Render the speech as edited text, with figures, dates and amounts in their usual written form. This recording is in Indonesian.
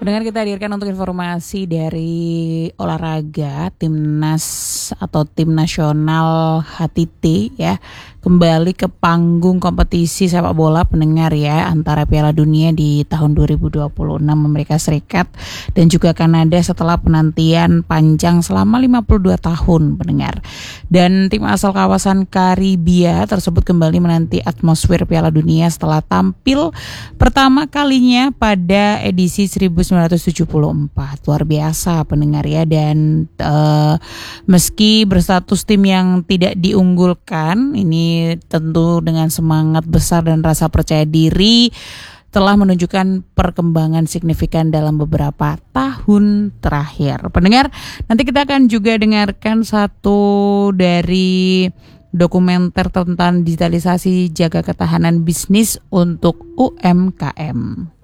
Pendengar, kita hadirkan untuk informasi dari olahraga. Timnas atau tim nasional HTT ya kembali ke panggung kompetisi sepak bola, pendengar ya, antara Piala Dunia di tahun 2026 Amerika Serikat dan juga Kanada setelah penantian panjang selama 52 tahun, pendengar. Dan tim asal kawasan Karibia tersebut kembali menanti atmosfer Piala Dunia setelah tampil pertama kalinya pada edisi 1974. Luar biasa, pendengar ya. Dan meski berstatus tim yang tidak diunggulkan, ini tentu dengan semangat besar dan rasa percaya diri telah menunjukkan perkembangan signifikan dalam beberapa tahun terakhir. Pendengar, nanti kita akan juga dengarkan satu dari dokumenter tentang digitalisasi jaga ketahanan bisnis untuk UMKM.